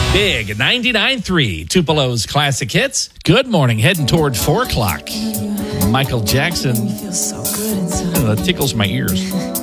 Big 99.3 Tupelo's Classic Hits. Good morning, heading towards 4 o'clock. Michael Jackson. Feels so good inside. That tickles my ears.